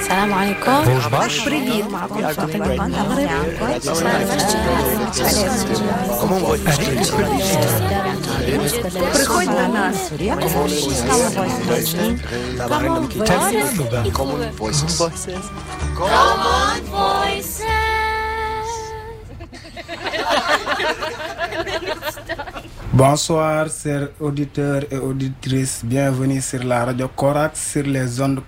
السلام عليكم. Приходь на нас. Common Voices. Common Voices. Bonsoir, chers auditeurs et auditrices. Bienvenue sur la Radio Corax sur les ondes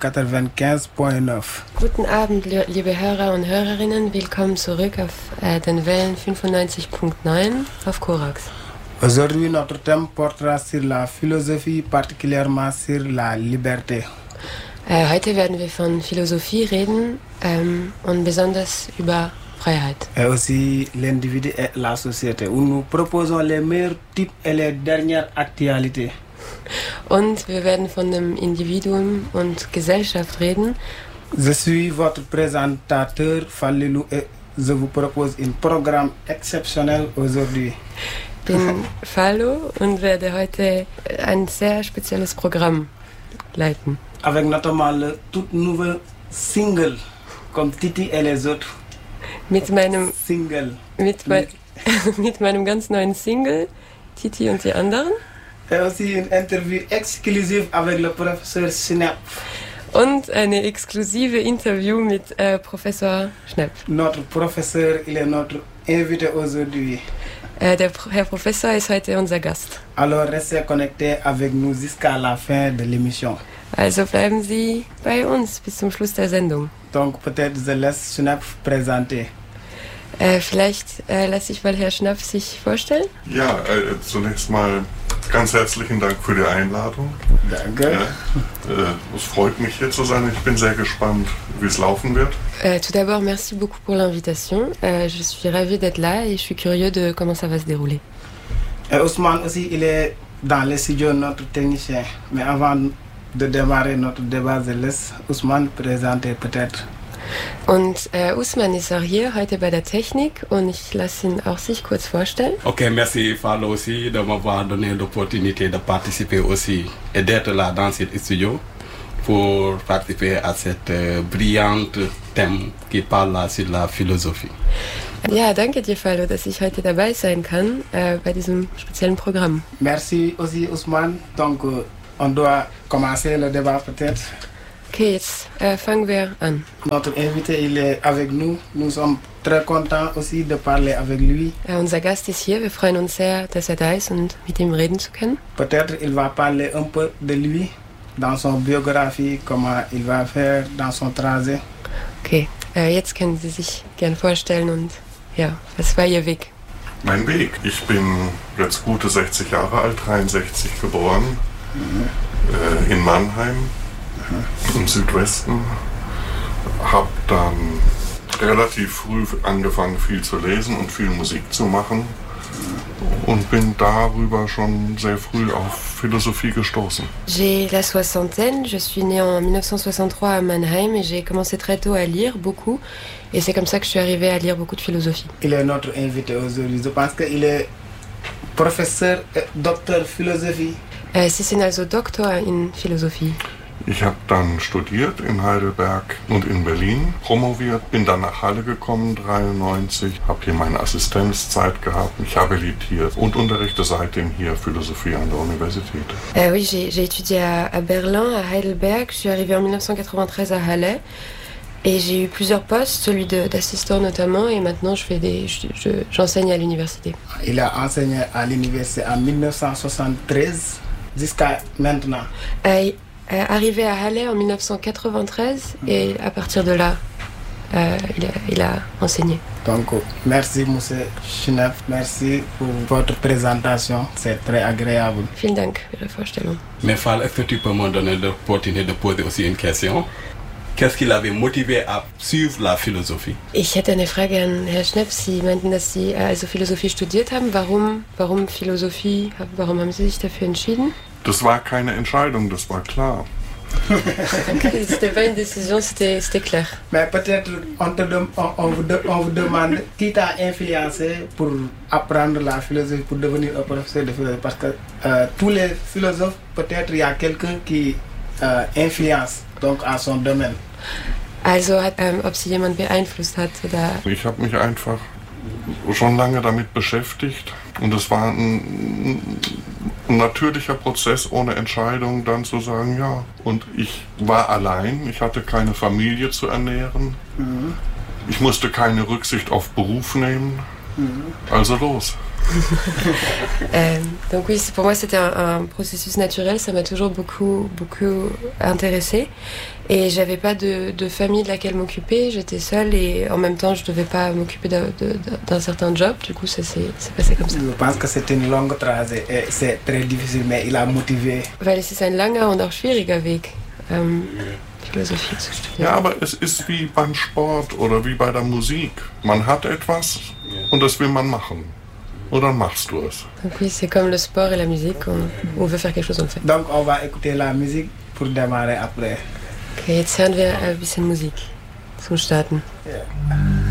95.9. Guten Abend, liebe Hörer und Hörerinnen. Willkommen zurück auf den Wellen 95.9 auf Corax. Aujourd'hui, notre thème portera sur la philosophie, particulièrement sur la liberté. Heute werden wir von Philosophie reden und besonders über Freiheit. Et aussi l'individu et la société, où nous proposons les meilleurs types et les dernières actualités. Und wir werden von dem Individuum und Gesellschaft reden. Je suis votre présentateur Falilou et je vous propose un programme exceptionnel aujourd'hui. Ich bin Fallo und werde heute ein sehr spezielles Programm leiten. Avec notamment le tout nouveau single, comme Titi et les autres. Mit meinem Single. Mit meinem ganz neuen Single, Titi und die anderen. Et aussi une interview exclusive avec le professeur Schnapp. Und eine exklusive Interview mit Professor Schnapp. Notre professeur, il est notre invité aujourd'hui. Der Herr Professor ist heute unser Gast. Alors restez connectés avec nous jusqu'à la fin de l'émission. Also bleiben Sie bei uns bis zum Schluss der Sendung. Donc peut-être je laisse Schnapp présenter. Vielleicht lasse ich mal Herr Schnapp sich vorstellen. Ja, zunächst mal ganz herzlichen Dank für die Einladung. Danke. Ja, es freut mich hier zu sein. Ich bin sehr gespannt, wie es laufen wird. Tout d'abord, merci beaucoup pour l'invitation. Je suis ravie d'être là et je suis curieux de comment ça va se dérouler. Et Ousmane aussi, il est dans les studios, notre technicien. Mais avant de démarrer notre débat, je laisse Ousmane présenter peut-être. Und Usman ist auch hier heute bei der Technik und ich lasse ihn auch sich kurz vorstellen. Ok, merci Fallo aussi de m'avoir donné l'opportunité de participer aussi et d'être là dans ce studio pour participer à cette brillante thème qui parle là sur la philosophie. Ja, danke dir, Fallo, dass ich heute dabei sein kann bei diesem speziellen Programm. Merci aussi Ousmane. Donc on doit commencer le débat peut-être. Okay, jetzt fangen wir an. Notre invité, il est avec nous. Nous sommes très contents aussi de parler avec lui. Unser Gast ist hier. Wir freuen uns sehr, dass er da ist und mit ihm reden zu können. Peut-être il va parler un peu de lui, dans son biographie, comment il va faire dans son trajet. Okay, jetzt können Sie sich gern vorstellen und ja, was war Ihr Weg? Mein Weg. Ich bin jetzt gute 60 Jahre alt, 63 geboren, in Mannheim. Im Südwesten, habe dann relativ früh angefangen, viel zu lesen und viel Musik zu machen und bin darüber schon sehr früh auf Philosophie gestoßen. J'ai la soixantaine, je suis née en 1963 à Mannheim et j'ai commencé très tôt à lire beaucoup et c'est comme ça que je suis arrivée à lire beaucoup de philosophie. Il est notre invité aujourd'hui. Je pense qu'il est professeur et docteur Philosophie. Sie sind also Doktor in Philosophie. Ich habe dann studiert in Heidelberg und in Berlin, promoviert, bin dann nach Halle gekommen, 93, habe hier meine Assistenzzeit gehabt, mich habilitiert und unterrichte seitdem hier Philosophie an der Universität. Oui, j'ai étudié à Berlin, à Heidelberg, je suis arrivée en 1993 à Halle et j'ai eu plusieurs postes, celui d'assistant notamment et maintenant j'enseigne à l'université. Il a enseigné à l'université en 1973 jusqu'à maintenant. Arrivé à Halle en 1993 et à partir de là, il a enseigné. Donc, merci Monsieur Schnapp, merci pour votre présentation, c'est très agréable. Vielen Dank für Ihre Vorstellung. Mais Fall, est-ce que tu peux me donner l'opportunité de poser aussi une question? Qu'est-ce qui l'avait motivé à suivre la philosophie? Ich hätte eine Frage an Herrn Schnapp. Sie meinten, dass Sie also Philosophie studiert haben. Warum Philosophie? Warum haben Sie sich dafür entschieden? Das war keine Entscheidung, das war klar. Okay, c'était pas une décision, c'était clair. Mais peut-être on vous demande qui t'a influencé pour apprendre la philosophie, pour devenir un professeur de philosophie. Parce que tous les philosophes, peut-être il y a quelqu'un qui influence donc à son domaine. Also, ob sie jemand beeinflusst hat oder... Ich habe mich einfach schon lange damit beschäftigt und es war ein natürlicher Prozess ohne Entscheidung, dann zu sagen, ja. Und ich war allein, ich hatte keine Familie zu ernähren, ich musste keine Rücksicht auf Beruf nehmen, also los. Donc oui, pour moi c'était un processus naturel, ça m'a toujours beaucoup intéressée. Et j'avais pas de famille de laquelle m'occuper, j'étais seule et en même temps je devais pas m'occuper d'un certain job, du coup ça s'est passé comme ça. Je pense que c'est une longue trajet et c'est très difficile, mais il a motivé. Weil es ist ein langer und auch schwieriger Weg, Philosophie zu studieren. Ja, aber es ist wie beim Sport oder wie bei der Musik. Man hat etwas und das will man machen. Und dann machst du es. Donc oui, c'est comme le sport et la musique, on veut faire quelque chose, on le fait. Donc on va écouter la musique pour démarrer après. Okay, jetzt hören wir ein bisschen Musik zum Starten. Ja.